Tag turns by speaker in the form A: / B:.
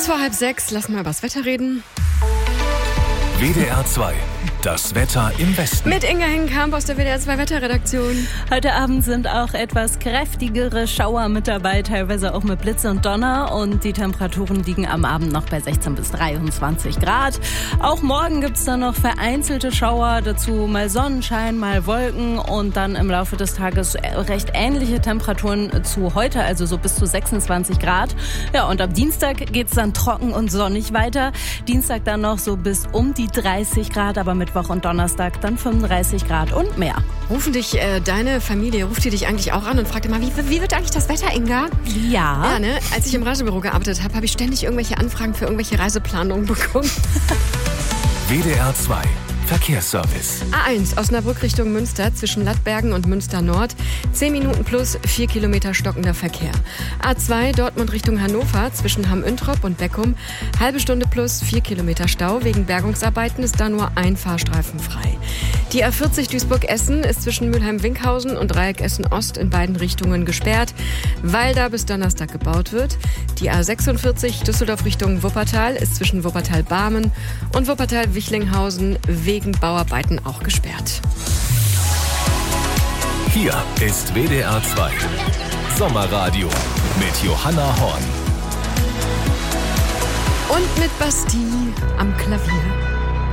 A: Kurz vor 5:30, lass mal über das Wetter reden.
B: WDR 2, das Wetter im Westen.
A: Mit Inga Hengenkamp aus der WDR 2 Wetterredaktion.
C: Heute Abend sind auch etwas kräftigere Schauer mit dabei, teilweise auch mit Blitz und Donner. Und die Temperaturen liegen am Abend noch bei 16 bis 23 Grad. Auch morgen gibt es dann noch vereinzelte Schauer, dazu mal Sonnenschein, mal Wolken und dann im Laufe des Tages recht ähnliche Temperaturen zu heute, also so bis zu 26 Grad. Ja, und ab Dienstag geht es dann trocken und sonnig weiter. Dienstag dann noch so bis um die 30 Grad, aber Mittwoch und Donnerstag dann 35 Grad und mehr.
A: Ruft die dich eigentlich auch an und fragt immer, wie wird eigentlich das Wetter, Inga?
C: Ja.
A: Ja, ne? Als ich im Reisebüro gearbeitet habe, habe ich ständig irgendwelche Anfragen für irgendwelche Reiseplanungen bekommen.
B: WDR 2, Verkehrsservice.
A: A1 Osnabrück Richtung Münster zwischen Lattbergen und Münster Nord. 10 Minuten plus 4 Kilometer stockender Verkehr. A2 Dortmund Richtung Hannover zwischen Hamm-Üntrop und Beckum. Halbe Stunde plus 4 Kilometer Stau. Wegen Bergungsarbeiten ist da nur ein Fahrstreifen frei. Die A40 Duisburg-Essen ist zwischen Mülheim-Winkhausen und Dreieck Essen-Ost in beiden Richtungen gesperrt, weil da bis Donnerstag gebaut wird. Die A46 Düsseldorf Richtung Wuppertal ist zwischen Wuppertal-Barmen und Wuppertal-Wichlinghausen wegen Bauarbeiten auch gesperrt.
B: Hier ist WDR 2, Sommerradio mit Johanna Horn.
A: Und mit Basti am Klavier.